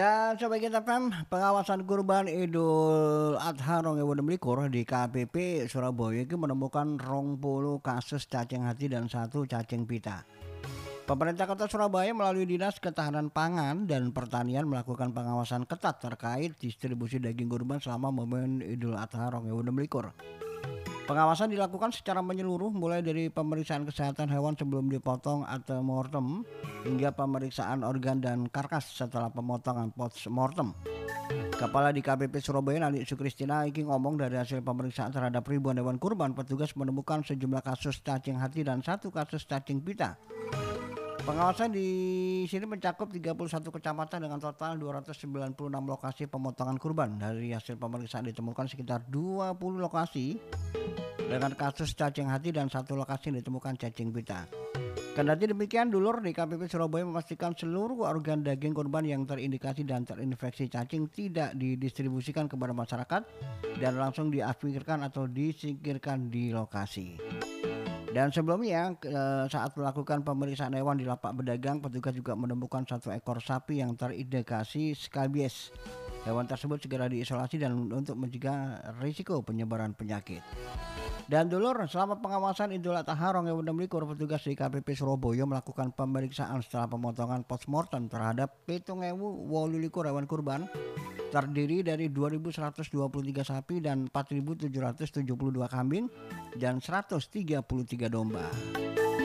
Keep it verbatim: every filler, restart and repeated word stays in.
Dan Sobat Kita F M, pengawasan kurban Idul Adha rong ewu enam likur di K P P Surabaya itu menemukan rong puluh kasus cacing hati dan satu cacing pita. Pemerintah Kota Surabaya melalui Dinas Ketahanan Pangan dan Pertanian melakukan pengawasan ketat terkait distribusi daging kurban selama momen Idul Adha rong ewu enam likur. Pengawasan dilakukan secara menyeluruh mulai dari pemeriksaan kesehatan hewan sebelum dipotong atau mortem hingga pemeriksaan organ dan karkas setelah pemotongan post mortem. Kepala di K P P Surabaya Nani Sukristina iki ngomong dari hasil pemeriksaan terhadap ribuan hewan kurban, petugas menemukan sejumlah kasus cacing hati dan satu kasus cacing pita. Pengawasan di sini mencakup tiga puluh satu kecamatan dengan total dua ratus sembilan puluh enam lokasi pemotongan kurban. Dari hasil pemeriksaan ditemukan sekitar dua puluh lokasi dengan kasus cacing hati dan satu lokasi ditemukan cacing pita. Kendati demikian, Dulur di K P P Surabaya memastikan seluruh organ daging kurban yang terindikasi dan terinfeksi cacing tidak didistribusikan kepada masyarakat dan langsung diaspirkan atau disingkirkan di lokasi. Dan sebelumnya saat melakukan pemeriksaan hewan di lapak pedagang, petugas juga menemukan satu ekor sapi yang terindikasi skabies. Hewan tersebut segera diisolasi dan untuk mencegah risiko penyebaran penyakit. Dan Dulur, selama pengawasan Idul Adha rong ewu enam likur, petugas di K P P Surabaya melakukan pemeriksaan setelah pemotongan postmortem terhadap pitung ewu wolu likur hewan kurban, terdiri dari dua ribu seratus dua puluh tiga sapi dan empat ribu tujuh ratus tujuh puluh dua kambing dan seratus tiga puluh tiga domba.